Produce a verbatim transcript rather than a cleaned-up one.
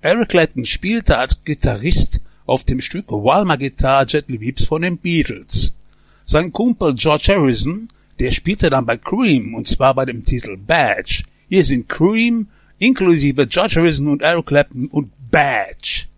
Eric Clapton spielte als Gitarrist auf dem Stück While My Guitar Gently Weeps von den Beatles. Sein Kumpel George Harrison, der spielte dann bei Cream, und zwar bei dem Titel Badge. Hier sind Cream inklusive George Harrison und Eric Clapton und Badge.